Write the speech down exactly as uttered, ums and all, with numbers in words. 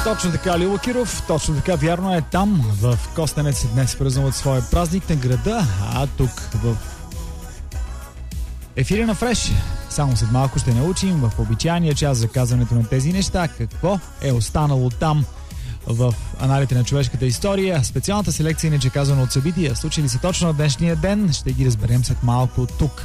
Точно така, Лило Киров, точно така, вярно е, там в Костенец днес празнуват своя празник на града, а тук в ефира на Фреш само след малко ще научим в обичайния час за казването на тези неща какво е останало там в аналите на човешката история. Специалната селекция, иначе казано от събития, случили се точно на днешния ден, ще ги разберем след малко тук